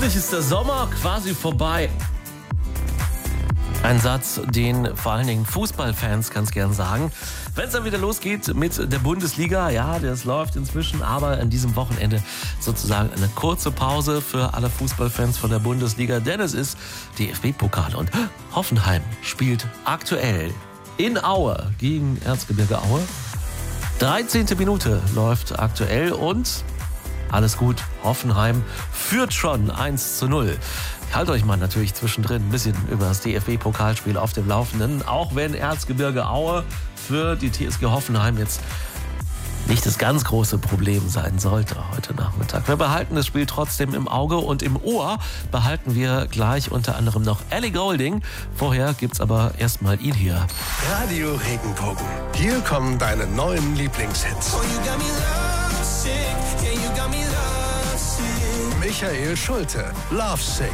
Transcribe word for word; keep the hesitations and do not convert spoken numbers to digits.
Endlich ist der Sommer quasi vorbei. Ein Satz, den vor allen Dingen Fußballfans ganz gern sagen. Wenn es dann wieder losgeht mit der Bundesliga, ja, das läuft inzwischen, aber an diesem Wochenende sozusagen eine kurze Pause für alle Fußballfans von der Bundesliga, denn es ist D F B-Pokal und Hoffenheim spielt aktuell in Aue gegen Erzgebirge Aue. dreizehnte Minute läuft aktuell und alles gut, Hoffenheim führt schon eins zu null. Ich halte euch mal natürlich zwischendrin ein bisschen über das D F B-Pokalspiel auf dem Laufenden, auch wenn Erzgebirge Aue für die T S G Hoffenheim jetzt nicht das ganz große Problem sein sollte heute Nachmittag. Wir behalten das Spiel trotzdem im Auge und im Ohr behalten wir gleich unter anderem noch Ellie Goulding. Vorher gibt's aber erstmal ihn hier. Radio Regenbogen. Hier kommen deine neuen Lieblingshits. Michael Schulte, Love Sick.